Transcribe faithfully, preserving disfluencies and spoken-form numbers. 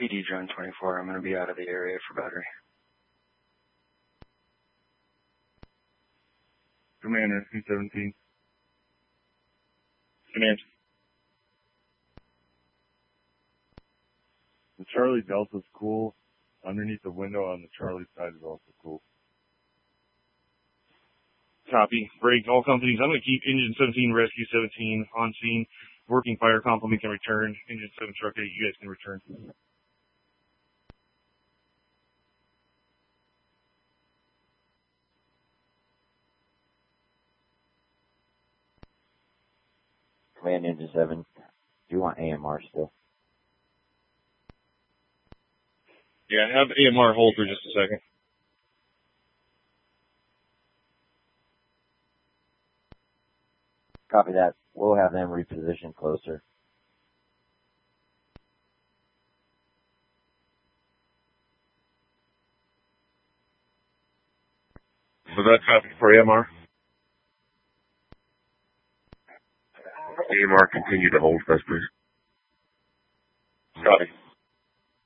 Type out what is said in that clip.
P D Drone twenty-four, I'm going to be out of the area for battery. Command S Q seventeen. Command. The Charlie Delta's cool. Underneath the window on the Charlie side is also cool. Copy. Break. All companies. I'm going to keep Engine seventeen, Rescue seventeen on scene. Working fire complement can return. Engine seven, Truck eight, you guys can return. Command Engine seven. Do you want A M R still? Yeah, have A M R hold for just a second. Copy that. We'll have them reposition closer. Was that copy for A M R? A M R continue to hold for us, please. Copy.